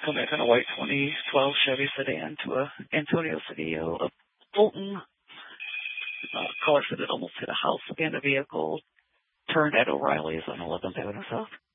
come back in a white 2012 Chevy sedan to a Antonio Cedillo, a Fulton. Car that had almost hit a house and a vehicle turned at O'Reilly's on 11th Avenue South.